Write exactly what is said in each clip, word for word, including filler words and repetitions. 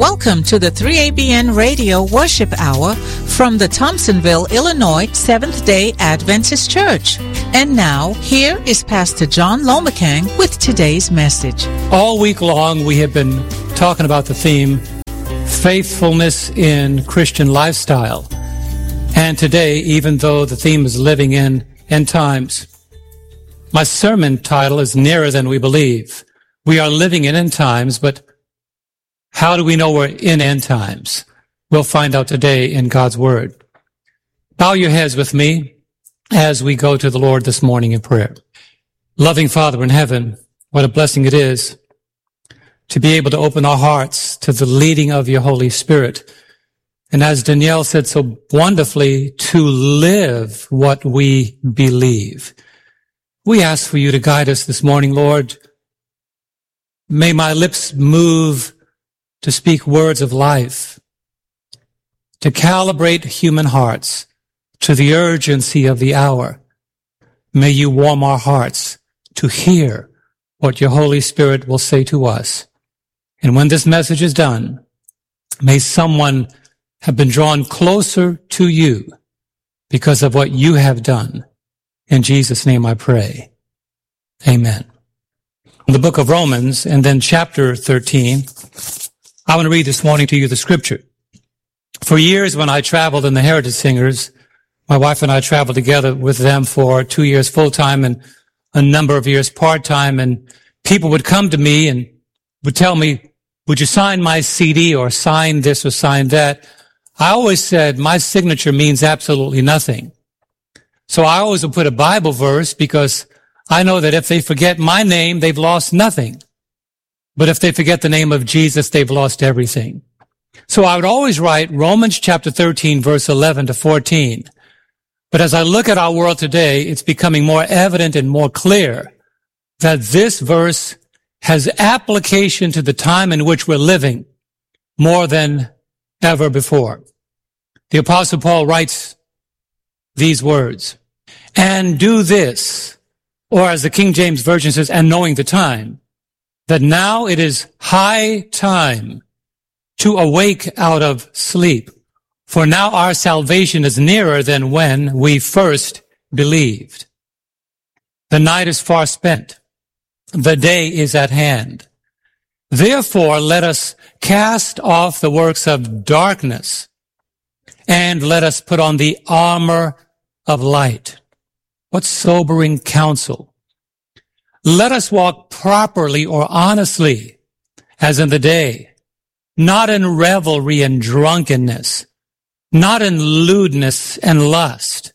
Welcome to the three A B N Radio Worship Hour from the Thompsonville, Illinois Seventh-day Adventist Church. And now, here is Pastor John Lomacang with today's message. All week long, we have been talking about the theme, faithfulness in Christian lifestyle. And today, even though the theme is living in end times, my sermon title is Nearer Than We Believe. We are living in end times, but how do we know we're in end times? We'll find out today in God's Word. Bow your heads with me as we go to the Lord this morning in prayer. Loving Father in heaven, what a blessing it is to be able to open our hearts to the leading of your Holy Spirit. And as Danielle said so wonderfully, to live what we believe. We ask for you to guide us this morning, Lord. May my lips move to speak words of life, to calibrate human hearts to the urgency of the hour. May you warm our hearts to hear what your Holy Spirit will say to us. And when this message is done, may someone have been drawn closer to you because of what you have done. In Jesus' name I pray. Amen. In the book of Romans, and then chapter thirteen, I want to read this morning to you the scripture. For years when I traveled in the Heritage Singers, my wife and I traveled together with them for two years full-time and a number of years part-time, and people would come to me and would tell me, would you sign my C D or sign this or sign that? I always said my signature means absolutely nothing. So I always would put a Bible verse because I know that if they forget my name, they've lost nothing. But if they forget the name of Jesus, they've lost everything. So I would always write Romans chapter thirteen, verse eleven to fourteen. But as I look at our world today, it's becoming more evident and more clear that this verse has application to the time in which we're living more than ever before. The Apostle Paul writes these words, and do this, or as the King James Version says, and knowing the time, that now it is high time to awake out of sleep. For now our salvation is nearer than when we first believed. The night is far spent. The day is at hand. Therefore, let us cast off the works of darkness and let us put on the armor of light. What sobering counsel. Let us walk properly or honestly, as in the day, not in revelry and drunkenness, not in lewdness and lust,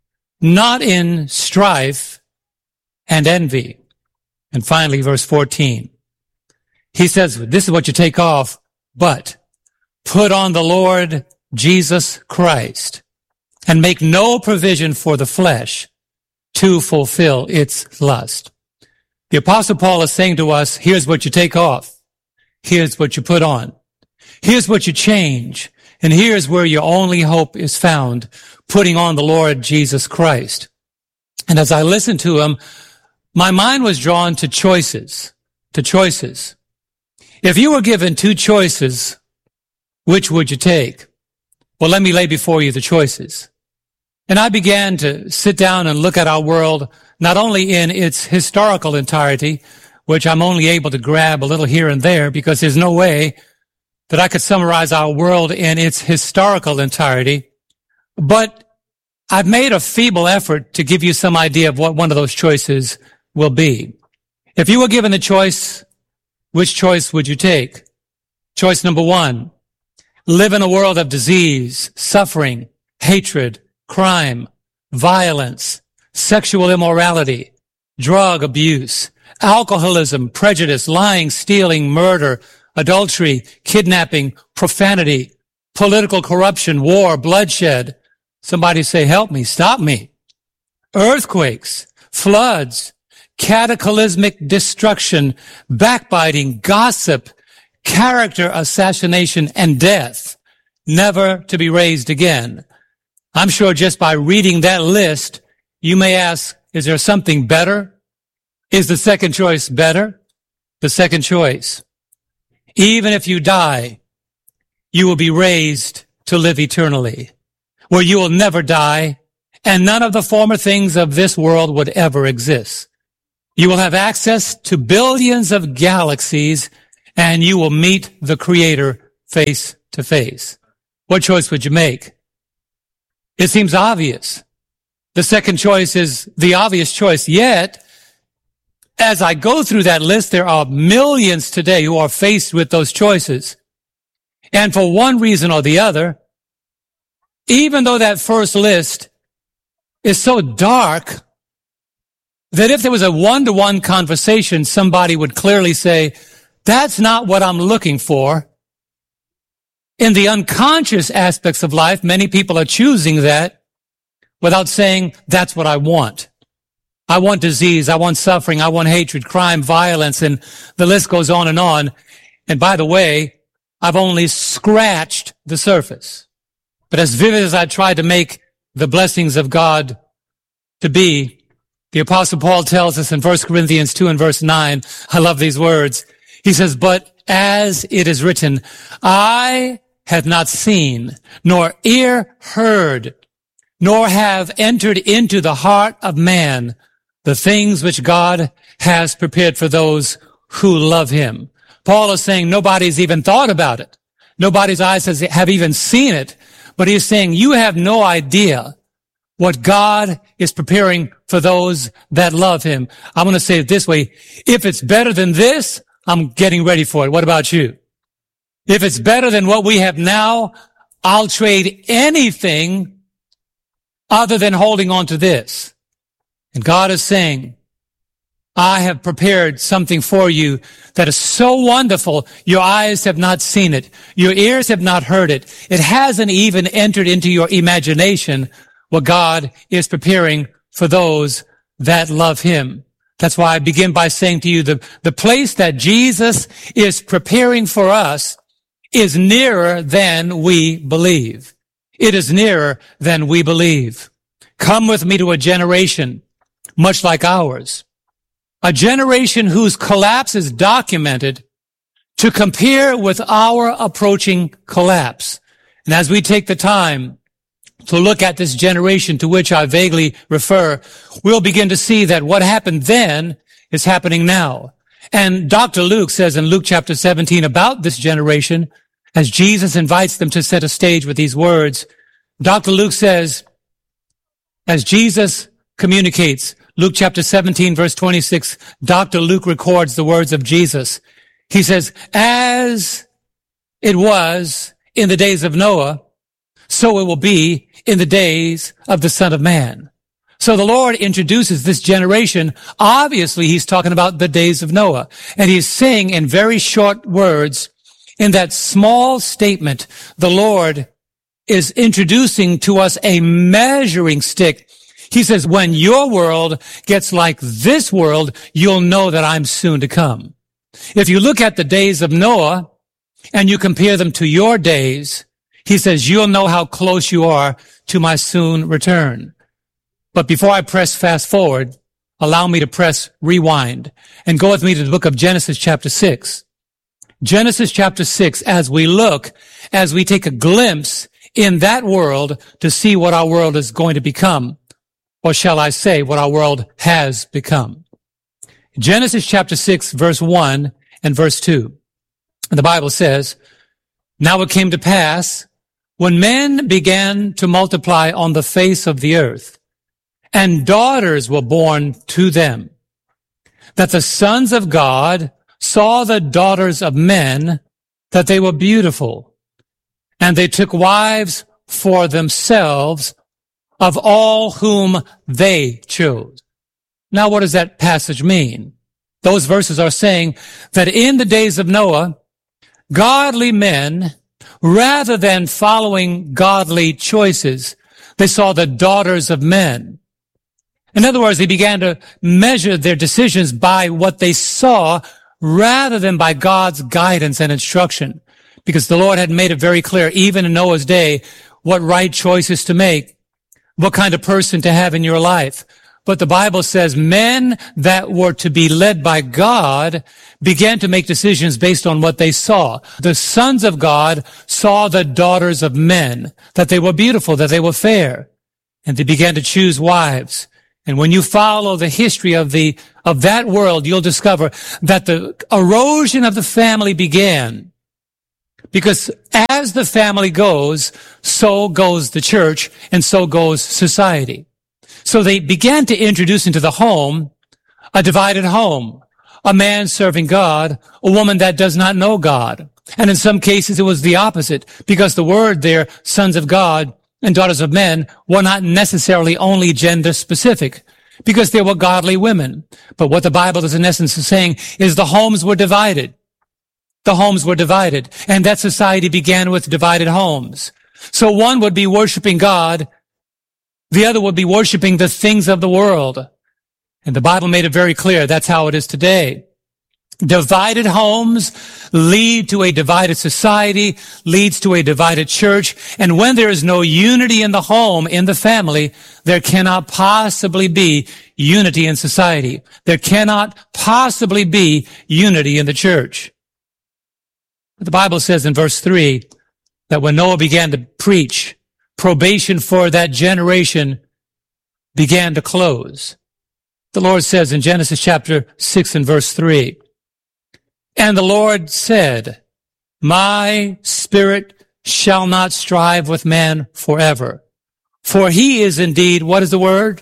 not in strife and envy. And finally, verse fourteen. He says, this is what you take off, but put on the Lord Jesus Christ and make no provision for the flesh to fulfill its lust. The Apostle Paul is saying to us, here's what you take off. Here's what you put on. Here's what you change. And here's where your only hope is found, putting on the Lord Jesus Christ. And as I listened to him, my mind was drawn to choices, to choices. If you were given two choices, which would you take? Well, let me lay before you the choices. And I began to sit down and look at our world, not only in its historical entirety, which I'm only able to grab a little here and there because there's no way that I could summarize our world in its historical entirety, but I've made a feeble effort to give you some idea of what one of those choices will be. If you were given the choice, which choice would you take? Choice number one, live in a world of disease, suffering, hatred, crime, violence, sexual immorality, drug abuse, alcoholism, prejudice, lying, stealing, murder, adultery, kidnapping, profanity, political corruption, war, bloodshed. Somebody say, help me, stop me. Earthquakes, floods, cataclysmic destruction, backbiting, gossip, character assassination, and death, never to be raised again. I'm sure just by reading that list, you may ask, is there something better? Is the second choice better? The second choice. Even if you die, you will be raised to live eternally, where you will never die, and none of the former things of this world would ever exist. You will have access to billions of galaxies, and you will meet the Creator face to face. What choice would you make? It seems obvious. The second choice is the obvious choice. Yet, as I go through that list, there are millions today who are faced with those choices. And for one reason or the other, even though that first list is so dark that if there was a one-to-one conversation, somebody would clearly say, that's not what I'm looking for. In the unconscious aspects of life, many people are choosing that without saying, that's what I want. I want disease, I want suffering, I want hatred, crime, violence, and the list goes on and on. And by the way, I've only scratched the surface. But as vivid as I tried to make the blessings of God to be, the Apostle Paul tells us in First Corinthians two and verse nine, I love these words. He says, but as it is written, I have not seen, nor ear heard, nor have entered into the heart of man the things which God has prepared for those who love him. Paul is saying nobody's even thought about it. Nobody's eyes has, have even seen it. But he's saying you have no idea what God is preparing for those that love him. I'm going to say it this way. If it's better than this, I'm getting ready for it. What about you? If it's better than what we have now, I'll trade anything other than holding on to this. And God is saying, I have prepared something for you that is so wonderful, your eyes have not seen it. Your ears have not heard it. It hasn't even entered into your imagination what God is preparing for those that love him. That's why I begin by saying to you, the, the place that Jesus is preparing for us is nearer than we believe. It is nearer than we believe. Come with me to a generation much like ours. A generation whose collapse is documented to compare with our approaching collapse. And as we take the time to look at this generation to which I vaguely refer, we'll begin to see that what happened then is happening now. And Doctor Luke says in Luke chapter seventeen about this generation, as Jesus invites them to set a stage with these words, Doctor Luke says, as Jesus communicates, Luke chapter seventeen, verse twenty-six, Doctor Luke records the words of Jesus. He says, as it was in the days of Noah, so it will be in the days of the Son of Man. So the Lord introduces this generation. Obviously, he's talking about the days of Noah. And he's saying in very short words, in that small statement, the Lord is introducing to us a measuring stick. He says, when your world gets like this world, you'll know that I'm soon to come. If you look at the days of Noah and you compare them to your days, he says, you'll know how close you are to my soon return. But before I press fast forward, allow me to press rewind and go with me to the book of Genesis chapter six. Genesis chapter six, as we look, as we take a glimpse in that world to see what our world is going to become. Or shall I say what our world has become? Genesis chapter six, verse one and verse two. The Bible says, now it came to pass when men began to multiply on the face of the earth, and daughters were born to them, that the sons of God saw the daughters of men, that they were beautiful, and they took wives for themselves of all whom they chose. Now, what does that passage mean? Those verses are saying that in the days of Noah, godly men, rather than following godly choices, they saw the daughters of men. In other words, they began to measure their decisions by what they saw rather than by God's guidance and instruction. Because the Lord had made it very clear, even in Noah's day, what right choices to make, what kind of person to have in your life. But the Bible says men that were to be led by God began to make decisions based on what they saw. The sons of God saw the daughters of men, that they were beautiful, that they were fair, and they began to choose wives. And when you follow the history of the, of that world, you'll discover that the erosion of the family began. Because as the family goes, so goes the church, and so goes society. So they began to introduce into the home a divided home, a man serving God, a woman that does not know God. And in some cases, it was the opposite, because the word there, sons of God and daughters of men, were not necessarily only gender specific, because they were godly women. But what the Bible is in essence saying is the homes were divided. The homes were divided, and that society began with divided homes. So one would be worshiping God, the other would be worshiping the things of the world. And the Bible made it very clear that's how it is today. Divided homes lead to a divided society, leads to a divided church. And when there is no unity in the home, in the family, there cannot possibly be unity in society. There cannot possibly be unity in the church. The Bible says in verse three that when Noah began to preach, probation for that generation began to close. The Lord says in Genesis chapter six and verse three, and the Lord said, my spirit shall not strive with man forever. For he is indeed, what is the word?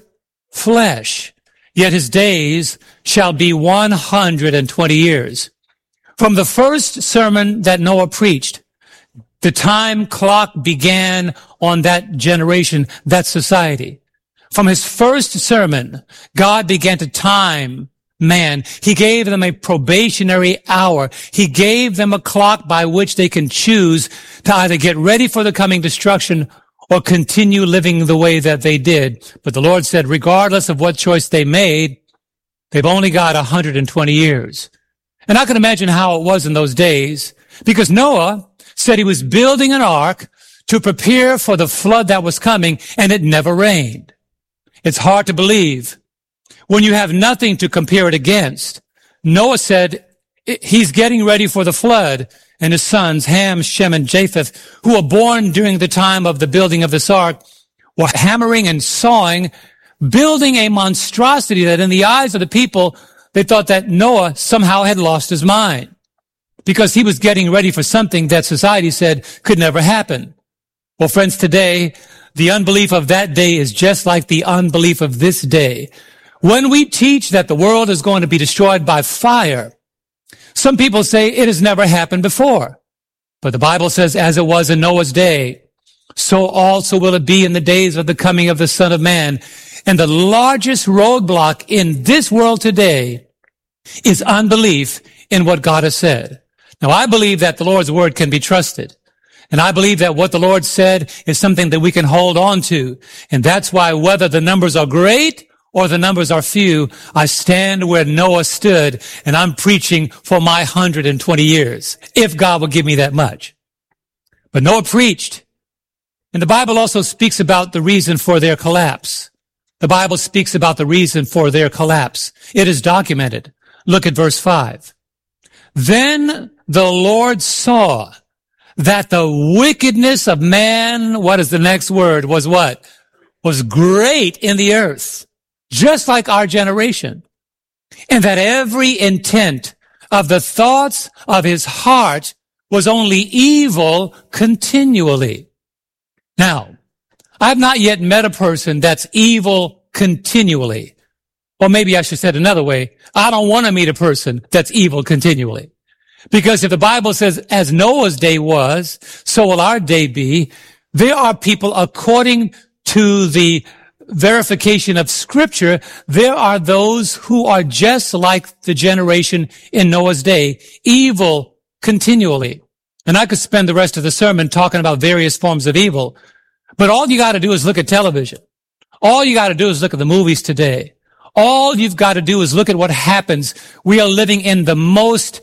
Flesh. Yet his days shall be one hundred twenty years. From the first sermon that Noah preached, the time clock began on that generation, that society. From his first sermon, God began to time man. He gave them a probationary hour. He gave them a clock by which they can choose to either get ready for the coming destruction or continue living the way that they did. But the Lord said, regardless of what choice they made, they've only got one hundred twenty years. And I can imagine how it was in those days, because Noah said he was building an ark to prepare for the flood that was coming, and it never rained. It's hard to believe when you have nothing to compare it against. Noah said he's getting ready for the flood, and his sons, Ham, Shem, and Japheth, who were born during the time of the building of this ark, were hammering and sawing, building a monstrosity that in the eyes of the people, they thought that Noah somehow had lost his mind, because he was getting ready for something that society said could never happen. Well, friends, today, the unbelief of that day is just like the unbelief of this day. When we teach that the world is going to be destroyed by fire, some people say it has never happened before. But the Bible says, as it was in Noah's day, so also will it be in the days of the coming of the Son of Man. And the largest roadblock in this world today is unbelief in what God has said. Now, I believe that the Lord's word can be trusted. And I believe that what the Lord said is something that we can hold on to. And that's why whether the numbers are great or the numbers are few, I stand where Noah stood, and I'm preaching for my one hundred twenty years, if God will give me that much. But Noah preached. And the Bible also speaks about the reason for their collapse. The Bible speaks about the reason for their collapse. It is documented. Look at verse five. Then the Lord saw that the wickedness of man, what is the next word, was what? Was great in the earth, just like our generation. And that every intent of the thoughts of his heart was only evil continually. Now, I've not yet met a person that's evil continually. Or maybe I should say it another way. I don't want to meet a person that's evil continually. Because if the Bible says, as Noah's day was, so will our day be, there are people, according to the verification of Scripture, there are those who are just like the generation in Noah's day, evil continually. And I could spend the rest of the sermon talking about various forms of evil, but all you got to do is look at television. All you got to do is look at the movies today. All you've got to do is look at what happens. We are living in the most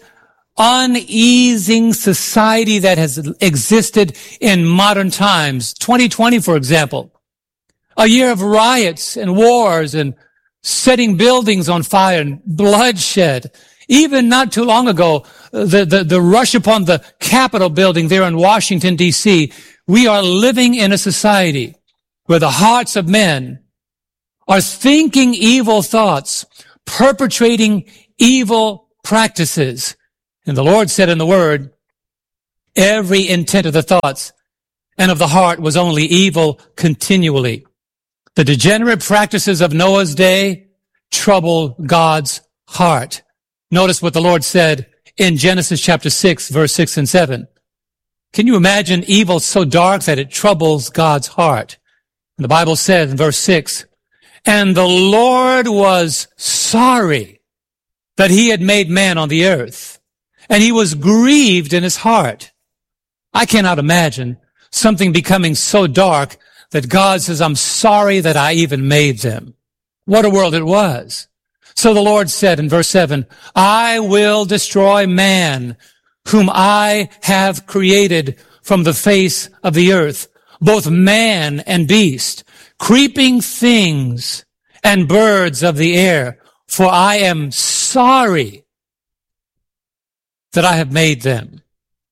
uneasing society that has existed in modern times. twenty twenty, for example, a year of riots and wars and setting buildings on fire and bloodshed. Even not too long ago, the, the, the rush upon the Capitol building there in Washington, D C, we are living in a society where the hearts of men are thinking evil thoughts, perpetrating evil practices. And the Lord said in the Word, every intent of the thoughts and of the heart was only evil continually. The degenerate practices of Noah's day trouble God's heart. Notice what the Lord said in Genesis chapter six, verse six and seven. Can you imagine evil so dark that it troubles God's heart? And the Bible says in verse six, and the Lord was sorry that he had made man on the earth, and he was grieved in his heart. I cannot imagine something becoming so dark that God says, I'm sorry that I even made them. What a world it was. So the Lord said in verse seven, I will destroy man, whom I have created from the face of the earth, both man and beast, creeping things and birds of the air, for I am sorry that I have made them.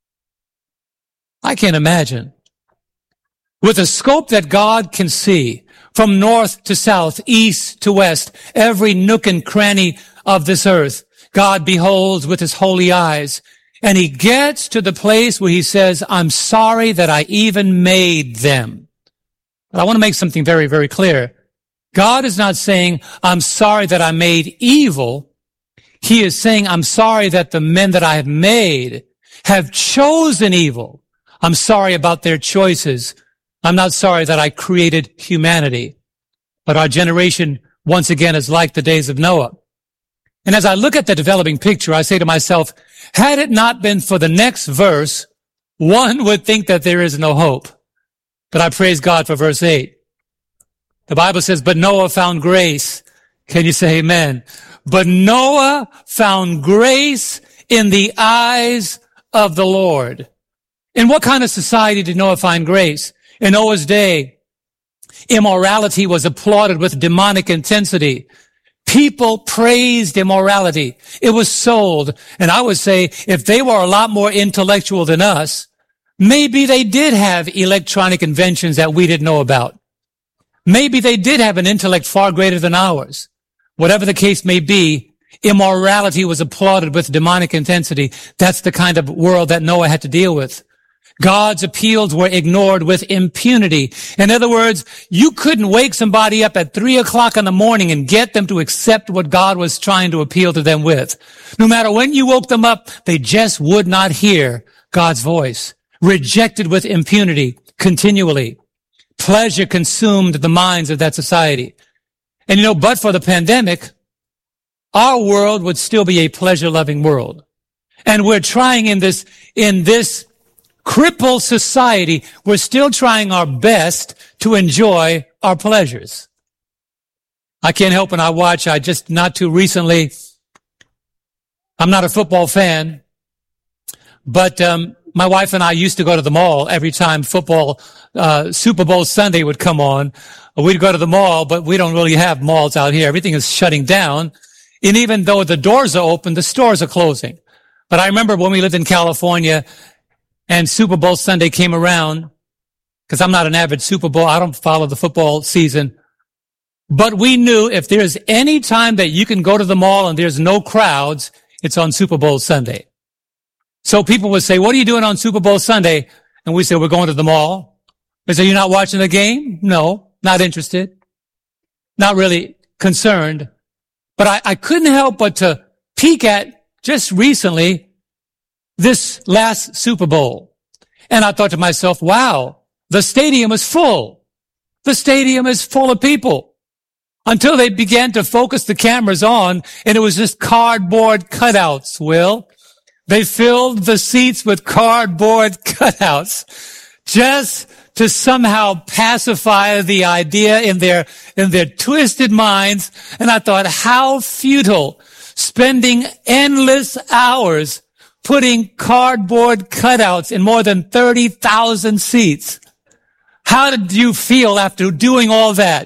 I can't imagine. With a scope that God can see, from north to south, east to west, every nook and cranny of this earth, God beholds with his holy eyes. And he gets to the place where he says, I'm sorry that I even made them. But I want to make something very, very clear. God is not saying, I'm sorry that I made evil. He is saying, I'm sorry that the men that I have made have chosen evil. I'm sorry about their choices. I'm not sorry that I created humanity, but our generation once again is like the days of Noah. And as I look at the developing picture, I say to myself, had it not been for the next verse, one would think that there is no hope. But I praise God for verse eight. The Bible says, but Noah found grace. Can you say amen? But Noah found grace in the eyes of the Lord. In what kind of society did Noah find grace? In Noah's day, immorality was applauded with demonic intensity. People praised immorality. It was sold. And I would say if they were a lot more intellectual than us, maybe they did have electronic inventions that we didn't know about. Maybe they did have an intellect far greater than ours. Whatever the case may be, immorality was applauded with demonic intensity. That's the kind of world that Noah had to deal with. God's appeals were ignored with impunity. In other words, you couldn't wake somebody up at three o'clock in the morning and get them to accept what God was trying to appeal to them with. No matter when you woke them up, they just would not hear God's voice. Rejected with impunity continually. Pleasure consumed the minds of that society. And you know, but for the pandemic, our world would still be a pleasure-loving world. And we're trying in this, in this crippled society, we're still trying our best to enjoy our pleasures. I can't help when I watch, I just not too recently, I'm not a football fan, but um my wife and I used to go to the mall every time football, uh Super Bowl Sunday would come on. We'd go to the mall, but we don't really have malls out here. Everything is shutting down. And even though the doors are open, the stores are closing. But I remember when we lived in California, and Super Bowl Sunday came around, because I'm not an avid Super Bowl, I don't follow the football season. But we knew if there's any time that you can go to the mall and there's no crowds, it's on Super Bowl Sunday. So people would say, what are you doing on Super Bowl Sunday? And we say, we're going to the mall. They say, you're not watching the game? No, not interested. Not really concerned. But I, I couldn't help but to peek at just recently this last Super Bowl. And I thought to myself, wow, the stadium is full. The stadium is full of people. Until they began to focus the cameras on, and it was just cardboard cutouts, Will. They filled the seats with cardboard cutouts just to somehow pacify the idea in their, in their twisted minds. And I thought, how futile, spending endless hours putting cardboard cutouts in more than thirty thousand seats. How did you feel after doing all that?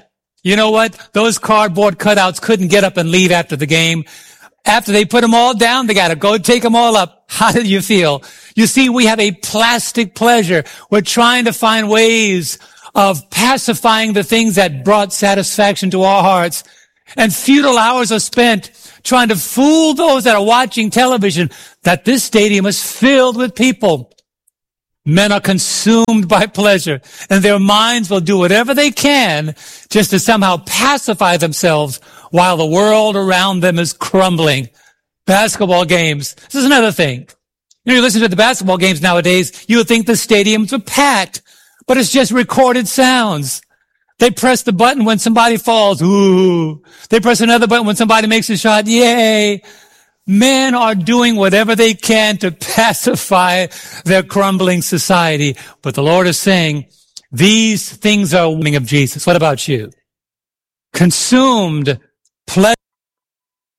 You know what? Those cardboard cutouts couldn't get up and leave after the game. After they put them all down, they got to go take them all up. How did you feel? You see, we have a plastic pleasure. We're trying to find ways of pacifying the things that brought satisfaction to our hearts. And futile hours are spent trying to fool those that are watching television that this stadium is filled with people. Men are consumed by pleasure, and their minds will do whatever they can just to somehow pacify themselves while the world around them is crumbling. Basketball games. This is another thing. You know, you listen to the basketball games nowadays, you would think the stadiums are packed, but it's just recorded sounds. They press the button when somebody falls. Ooh. They press another button when somebody makes a shot. Yay. Men are doing whatever they can to pacify their crumbling society. But the Lord is saying, these things are warning of Jesus. What about you? Consumed pleasure.